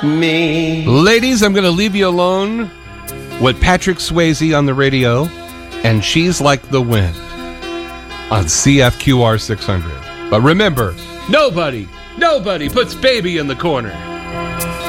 me. Ladies, I'm going to leave you alone with Patrick Swayze on the radio and She's Like the Wind on CFQR 600. But remember, nobody puts baby in the corner.